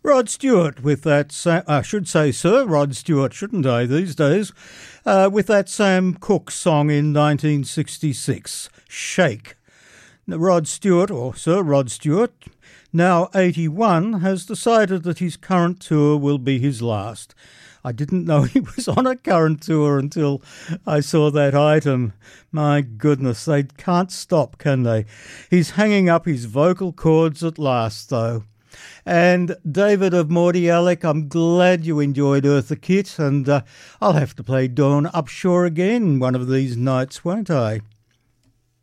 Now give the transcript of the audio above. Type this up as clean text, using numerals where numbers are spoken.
Rod Stewart with that, I should say Sir Rod Stewart, shouldn't I, these days, with that Sam Cooke song in 1966, Shake. Rod Stewart, or Sir Rod Stewart, now 81, has decided that his current tour will be his last. I didn't know he was on a current tour until I saw that item. My goodness, they can't stop, can they? He's hanging up his vocal cords at last, though. And David of Mordialloc, I'm glad you enjoyed Eartha Kitt, and I'll have to play Dawn Upshaw again one of these nights, won't I?